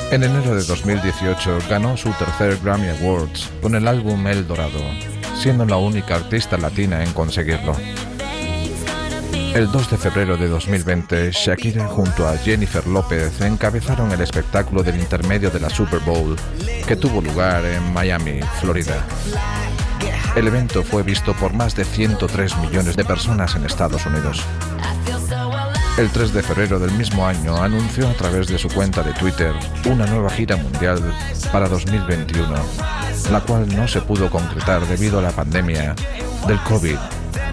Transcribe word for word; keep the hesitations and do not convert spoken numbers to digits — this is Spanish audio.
En enero de dos mil dieciocho ganó su tercer Grammy Awards con el álbum El Dorado, siendo la única artista latina en conseguirlo. El dos de febrero de dos mil veinte, Shakira junto a Jennifer López encabezaron el espectáculo del intermedio de la Super Bowl, que tuvo lugar en Miami, Florida. El evento fue visto por más de ciento tres millones de personas en Estados Unidos. El tres de febrero del mismo año anunció a través de su cuenta de Twitter una nueva gira mundial para dos mil veintiuno, la cual no se pudo concretar debido a la pandemia del COVID